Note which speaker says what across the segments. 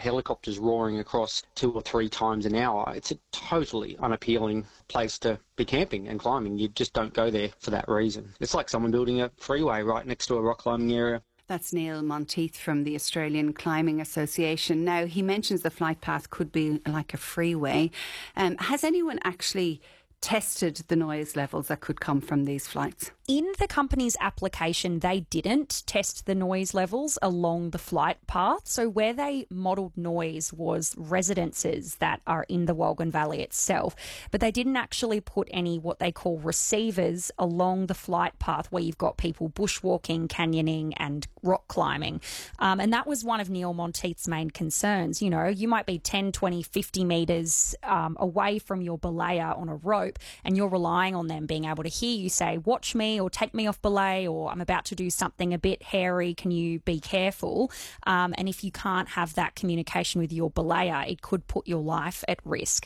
Speaker 1: helicopters roaring across 2 or 3 times an hour. It's a totally unappealing place to be camping and climbing. You just don't go there for that reason. It's like someone building a freeway right next to a rock climbing area.
Speaker 2: That's Neil Monteith from the Australian Climbing Association. Now, he mentions the flight path could be like a freeway. Has anyone actually tested the noise levels that could come from these flights?
Speaker 3: In the company's application, they didn't test the noise levels along the flight path. So where they modelled noise was residences that are in the Wolgan Valley itself. But they didn't actually put any what they call receivers along the flight path where you've got people bushwalking, canyoning and rock climbing. And that was one of Neil Monteith's main concerns. You know, you might be 10, 20, 50 metres away from your belayer on a rope and you're relying on them being able to hear you say, watch me, or take me off belay, or I'm about to do something a bit hairy, can you be careful? And if you can't have that communication with your belayer, it could put your life at risk.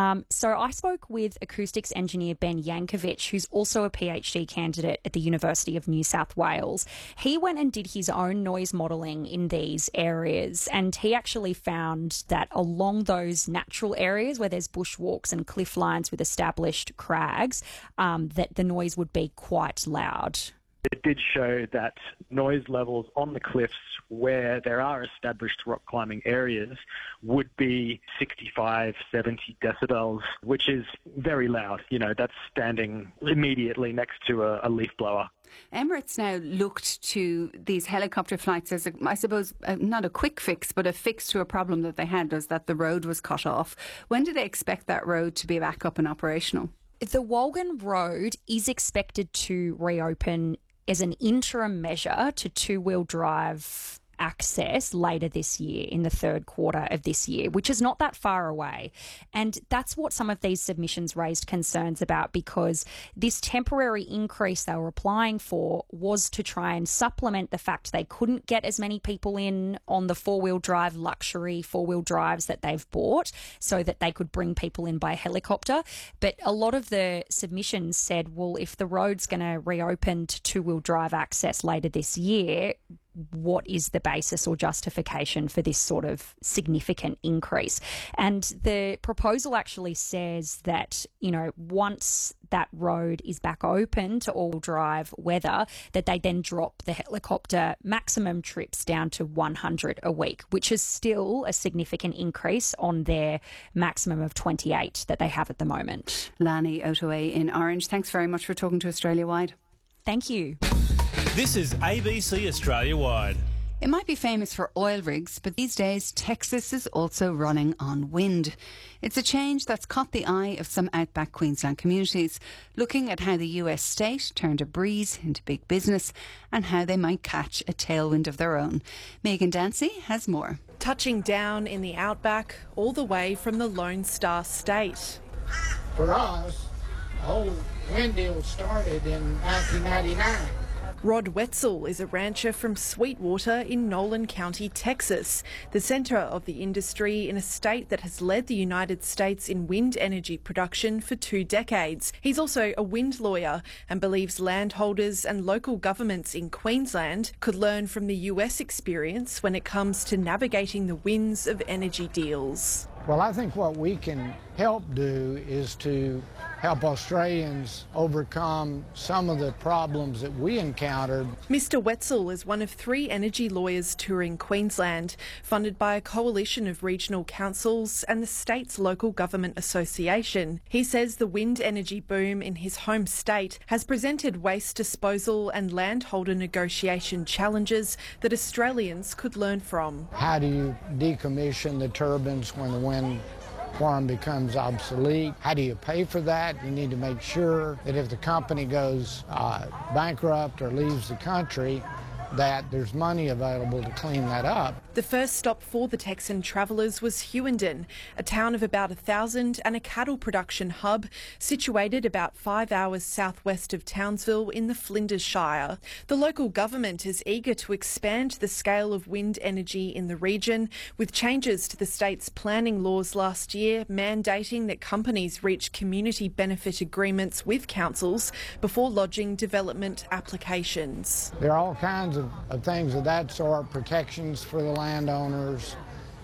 Speaker 3: So I spoke with acoustics engineer Ben Yankovic, who's also a PhD candidate at the University of New South Wales. He went and did his own noise modelling in these areas, and he actually found that along those natural areas where there's bushwalks and cliff lines with established crags, that the noise would be quite loud.
Speaker 4: It did show that noise levels on the cliffs where there are established rock climbing areas would be 65, 70 decibels, which is very loud. You know, that's standing immediately next to a leaf blower.
Speaker 2: Emirates now looked to these helicopter flights as, I suppose, not a quick fix, but a fix to a problem that they had, was that the road was cut off. When do they expect that road to be back up and operational?
Speaker 3: The Wolgan Road is expected to reopen as an interim measure to two-wheel drive access later this year, in the third quarter of this year, which is not that far away. And that's what some of these submissions raised concerns about, because this temporary increase they were applying for was to try and supplement the fact they couldn't get as many people in on the four-wheel drive luxury four-wheel drives that they've bought, so that they could bring people in by helicopter. But a lot of the submissions said, well, if the road's going to reopen to two-wheel drive access later this year, what is the basis or justification for this sort of significant increase? And the proposal actually says that, you know, once that road is back open to all drive weather, that they then drop the helicopter maximum trips down to 100 a week, which is still a significant increase on their maximum of 28 that they have at the moment.
Speaker 2: Lani Otoe in Orange, thanks very much for talking to Australia Wide.
Speaker 3: Thank you.
Speaker 5: This is ABC Australia Wide.
Speaker 2: It might be famous for oil rigs, but these days Texas is also running on wind. It's a change that's caught the eye of some outback Queensland communities, looking at how the US state turned a breeze into big business and how they might catch a tailwind of their own. Megan Dancy has more.
Speaker 6: Touching down in the outback, all the way from the Lone Star State.
Speaker 7: For us, the whole wind deal started in 1999.
Speaker 6: Rod Wetzel is a rancher from Sweetwater in Nolan County, Texas, the centre of the industry in a state that has led the United States in wind energy production for 2 decades. He's also a wind lawyer and believes landholders and local governments in Queensland could learn from the US experience when it comes to navigating the winds of energy deals.
Speaker 7: Well, I think what we can help do is to help Australians overcome some of the problems that we encountered.
Speaker 6: Mr. Wetzel is one of 3 energy lawyers touring Queensland, funded by a coalition of regional councils and the state's local government association. He says the wind energy boom in his home state has presented waste disposal and landholder negotiation challenges that Australians could learn from.
Speaker 7: How do you decommission the turbines when the wind farm becomes obsolete? How do you pay for that? You need to make sure that if the company goes bankrupt or leaves the country, that there's money available to clean that up.
Speaker 6: The first stop for the Texan travellers was Hewenden, a town of about 1,000 and a cattle production hub situated about 5 hours southwest of Townsville in the Flinders Shire. The local government is eager to expand the scale of wind energy in the region, with changes to the state's planning laws last year mandating that companies reach community benefit agreements with councils before lodging development applications.
Speaker 7: There are all kinds of things of that sort, protections for the landowners,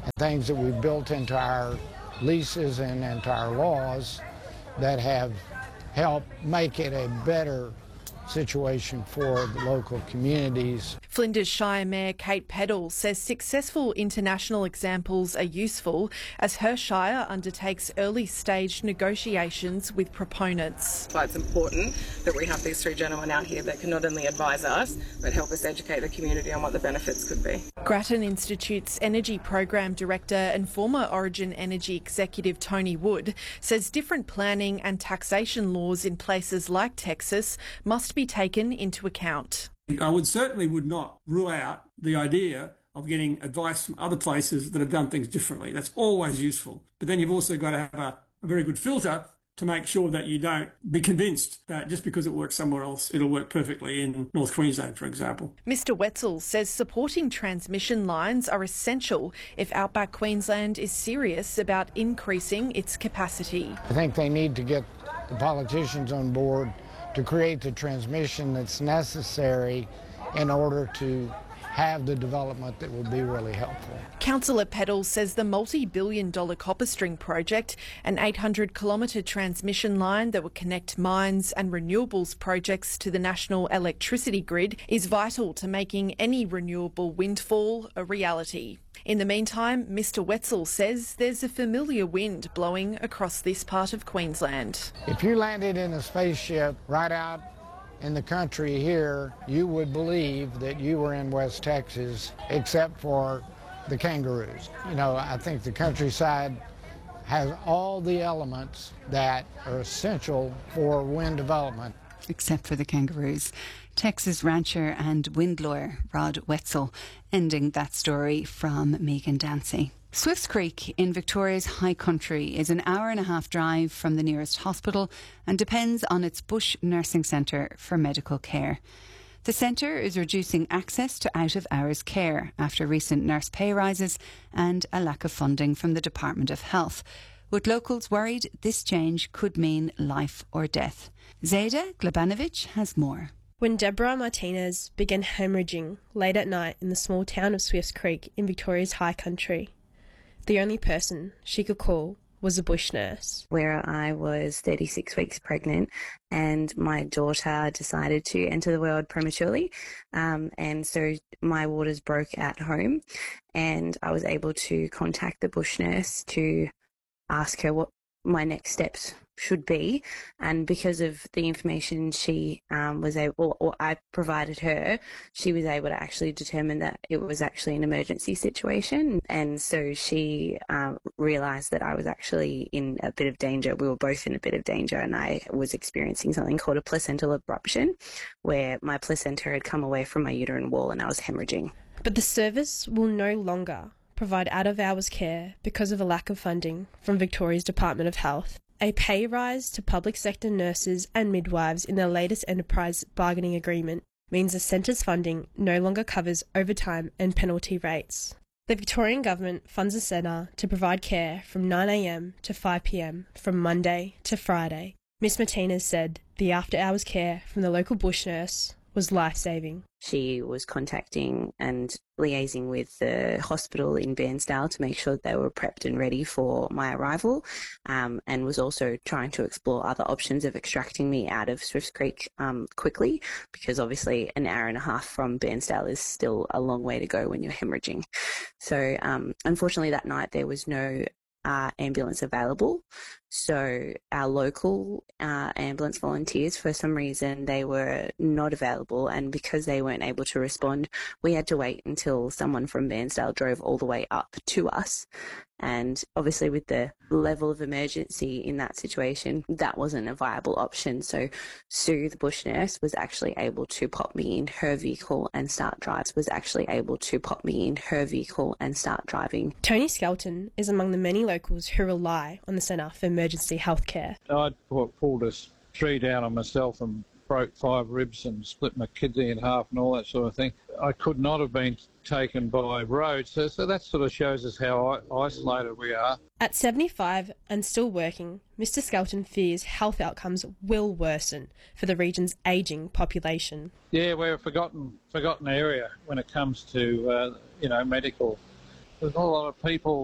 Speaker 7: and things that we've built into our leases and into our laws that have helped make it a better situation for the local communities.
Speaker 6: Flinders Shire Mayor Kate Peddle says successful international examples are useful as her shire undertakes early-stage negotiations with proponents.
Speaker 8: So it's important that we have these three gentlemen out here that can not only advise us, but help us educate the community on what the benefits could be.
Speaker 6: Grattan Institute's Energy Program Director and former Origin Energy Executive Tony Wood says different planning and taxation laws in places like Texas must be taken into account.
Speaker 9: I certainly would not rule out the idea of getting advice from other places that have done things differently. That's always useful. But then you've also got to have a very good filter to make sure that you don't be convinced that just because it works somewhere else, it'll work perfectly in North Queensland, for example.
Speaker 6: Mr Wetzel says supporting transmission lines are essential if Outback Queensland is serious about increasing its capacity.
Speaker 7: I think they need to get the politicians on board to create the transmission that's necessary in order to have the development that will be really helpful.
Speaker 6: Councillor Peddle says the multi-billion-dollar Copper String project, an 800-kilometre transmission line that will connect mines and renewables projects to the national electricity grid, is vital to making any renewable windfall a reality. In the meantime, Mr Wetzel says there's a familiar wind blowing across this part of Queensland.
Speaker 7: If you landed in a spaceship right out in the country here, you would believe that you were in West Texas, except for the kangaroos. You know, I think the countryside has all the elements that are essential for wind development.
Speaker 2: Except for the kangaroos. Texas rancher and wind lawyer Rod Wetzel ending that story from Megan Dancy. Swifts Creek in Victoria's High Country is an hour-and-a-half drive from the nearest hospital and depends on its Bush Nursing Centre for medical care. The centre is reducing access to out-of-hours care after recent nurse pay rises and a lack of funding from the Department of Health, with locals worried this change could mean life or death. Zayda Glebanovic has more.
Speaker 10: When Deborah Martinez began hemorrhaging late at night in the small town of Swifts Creek in Victoria's High Country, the only person she could call was a bush nurse.
Speaker 11: Where I was 36 weeks pregnant and my daughter decided to enter the world prematurely, and so my waters broke at home, and I was able to contact the bush nurse to ask her what my next steps should be, and because of the information she was able, or I provided her, she was able to actually determine that it was actually an emergency situation, and so she realised that I was actually in a bit of danger. We were both in a bit of danger, and I was experiencing something called a placental abruption, where my placenta had come away from my uterine wall and I was hemorrhaging.
Speaker 10: But the service will no longer provide out-of-hours care because of a lack of funding from Victoria's Department of Health. A pay rise to public sector nurses and midwives in their latest enterprise bargaining agreement means the centre's funding no longer covers overtime and penalty rates. The Victorian Government funds the centre to provide care from 9 a.m. to 5 p.m. from Monday to Friday. Miss Martinez said the after-hours care from the local bush nurse was life-saving.
Speaker 11: She was contacting and liaising with the hospital in Bairnsdale to make sure that they were prepped and ready for my arrival, and was also trying to explore other options of extracting me out of Swifts Creek quickly, because obviously an hour and a half from Bairnsdale is still a long way to go when you're hemorrhaging. So unfortunately that night there was no ambulance available. So our local ambulance volunteers, for some reason, they were not available, and because they weren't able to respond, we had to wait until someone from Bairnsdale drove all the way up to us. And obviously with the level of emergency in that situation, that wasn't a viable option. So Sue, the bush nurse, was actually able to pop me in her vehicle and start driving.
Speaker 10: Tony Skelton is among the many locals who rely on the Centre for Emergency Healthcare.
Speaker 12: I'd pulled a tree down on myself and broke 5 ribs and split my kidney in half and all that sort of thing. I could not have been taken by road, so that sort of shows us how isolated we are.
Speaker 10: At 75 and still working, Mr Skelton fears health outcomes will worsen for the region's ageing population.
Speaker 12: Yeah, we're a forgotten area when it comes to medical there's not a lot of people